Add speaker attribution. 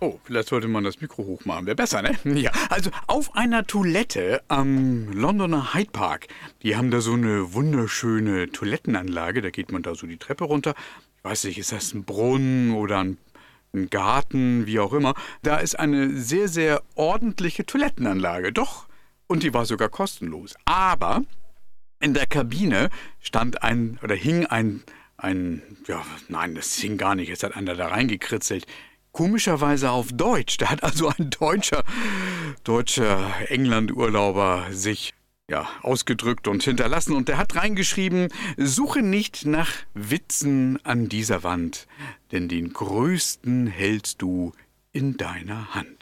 Speaker 1: Oh, vielleicht sollte man das Mikro hochmachen. Wäre besser, ne? Ja, also auf einer Toilette am Londoner Hyde Park. Die haben da so eine wunderschöne Toilettenanlage. Da geht man da so die Treppe runter. Ich weiß nicht, ist das ein Brunnen oder ein Garten, wie auch immer. Da ist eine sehr, sehr ordentliche Toilettenanlage. Doch. Und die war sogar kostenlos. Aber in der Kabine hing ja, nein, das hing gar nicht. Es hat einer da reingekritzelt. Komischerweise auf Deutsch. Da hat also ein deutscher England-Urlauber sich ausgedrückt und hinterlassen. Und der hat reingeschrieben: Suche nicht nach Witzen an dieser Wand, denn den größten hältst du in deiner Hand.